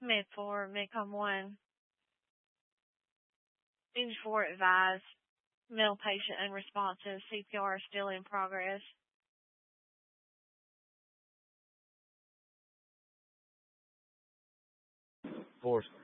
Mid-4, Midcom 1. Stage 4 advised. Male patient unresponsive. CPR still in progress. Force.